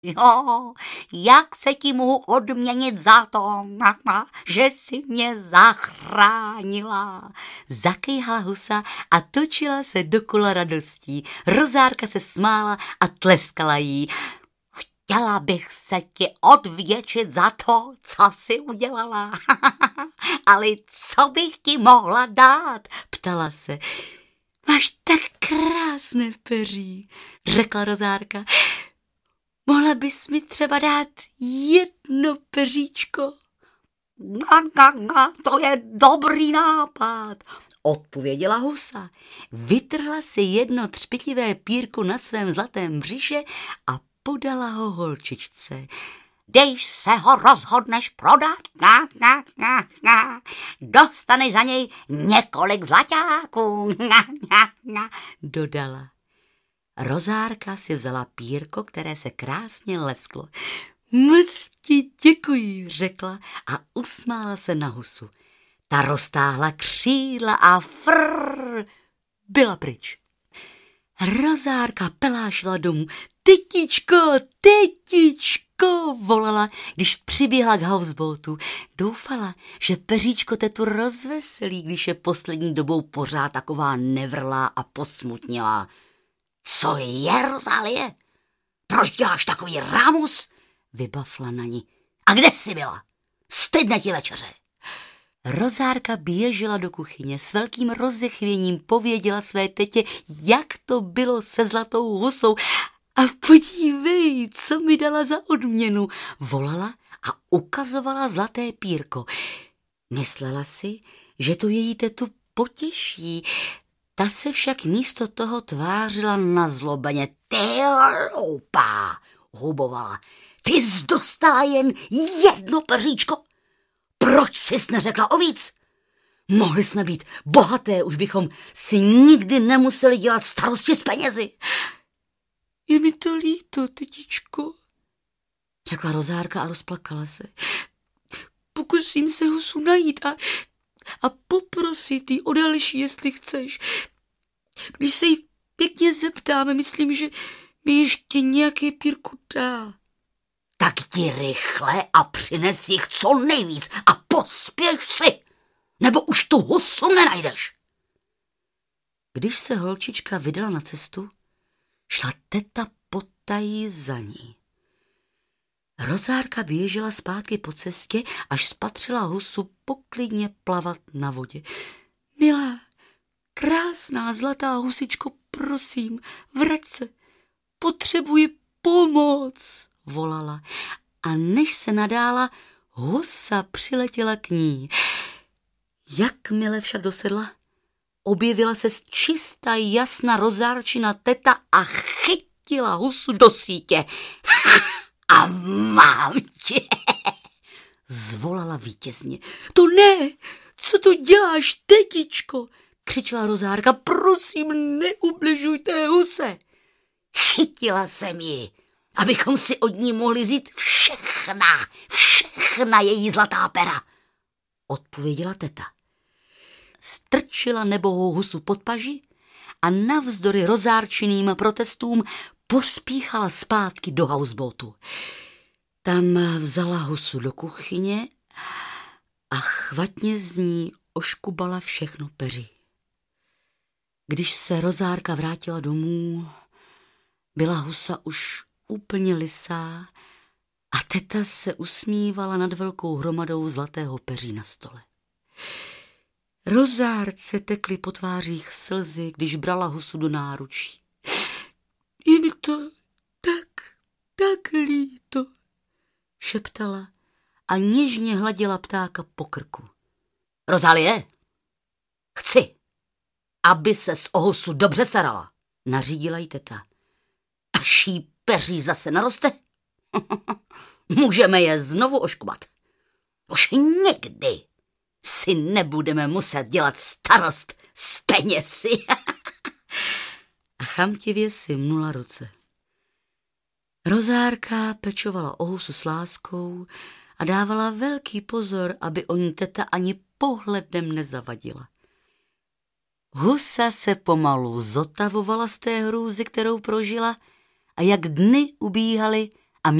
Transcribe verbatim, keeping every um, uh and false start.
Jo, jak se ti mohu odměnit za to, že jsi mě zachránila. Zakýhala husa a točila se dokola radostí. Rozárka se smála a tleskala jí. Chtěla bych se ti odvděčit za to, co jsi udělala. Ale co bych ti mohla dát? Ptala se. Máš tak krásné peří, řekla Rozárka. Mohla bys mi třeba dát jedno peříčko? Na, na, na, to je dobrý nápad, odpověděla husa. Vytrhla si jedno třpitivé pírko na svém zlatém břiše a podala ho holčičce. Když se ho rozhodneš prodat, na, na, na, na, dostaneš za něj několik zlaťáků, na, na, na, dodala. Rozárka si vzala pírko, které se krásně lesklo. Moc ti děkuji, řekla a usmála se na husu. Ta roztáhla křídla a frrr, byla pryč. Rozárka pelášila domů. Tetičko, tetičko, volala, když přiběhla k houseboatu. Doufala, že peříčko tetu rozveselí, když je poslední dobou pořád taková nevrlá a posmutnělá. Co je, Rozálie? Proč děláš takový rámus? Vybafla na ní. A kde jsi byla? Stydne ti večeře. Rozárka běžela do kuchyně, s velkým rozechvěním pověděla své tetě, jak to bylo se zlatou husou. A podívej, co mi dala za odměnu, volala a ukazovala zlaté pírko. Myslela si, že to její tetu potěší. Ta se však místo toho tvářila nazlobeně. Ty hloupá, hubovala. Ty jsi dostala jen jedno peříčko. Proč jsi neřekla o víc? Mohli jsme být bohaté, už bychom si nikdy nemuseli dělat starosti s penězi. Je mi to líto, tetičko, řekla Rozárka a rozplakala se. Pokusím se husu najít a, a poprosit jí o další, jestli chceš. Když se jí pěkně zeptáme, myslím, že mi ještě nějaké pírko dá. Tak jdi rychle a přines jich co nejvíc a pospěš si, nebo už tu husu nenajdeš. Když se holčička vydala na cestu, šla teta potají za ní. Rozárka běžela zpátky po cestě, až spatřila husu poklidně plavat na vodě. Milá, krásná zlatá husičko, prosím, vrať se, potřebuji pomoc, volala. A než se nadála, husa přiletěla k ní. Jakmile však dosedla, objevila se z čista jasna Rozárčina teta a chytila husu do sítě. A mám tě, zvolala vítězně. To ne, co to děláš, tetičko, křičela Rozárka, prosím, neubližuj té huse. Chytila jsem ji, abychom si od ní mohli vzít všechna, všechna její zlatá pera, odpověděla teta. Strčila nebohou husu pod paži a navzdory Rozárčiným protestům pospíchala zpátky do houseboatu. Tam vzala husu do kuchyně a chvatně z ní oškubala všechno peří. Když se Rozárka vrátila domů, byla husa už úplně lisá a teta se usmívala nad velkou hromadou zlatého peří na stole. Rozárce tekly po tvářích slzy, když brala husu do náručí. Je mi to tak, tak líto, šeptala a něžně hladila ptáka po krku. Rozálie, chci, aby ses o husu dobře starala, nařídila jí teta. Až jí peří zase naroste, můžeme je znovu oškubat. Už nikdy si nebudeme muset dělat starost s penězi. A chamtivě si mnula ruce. Rozárka pečovala o husu s láskou a dávala velký pozor, aby o ní teta ani pohledem nezavadila. Husa se pomalu zotavovala z té hrůzy, kterou prožila, a jak dny ubíhaly,